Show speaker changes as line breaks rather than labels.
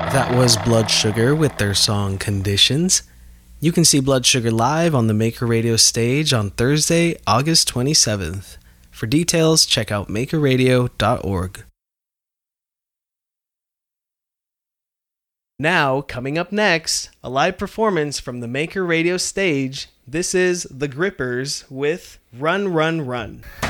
That was Blood Sugar with their song Conditions. You can see Blood Sugar live on the Maker Radio stage on Thursday, August 27th. For details, check out makerradio.org. Now, coming up next, a live performance from the Maker Radio stage. This is The Grippers with Run, Run, Run.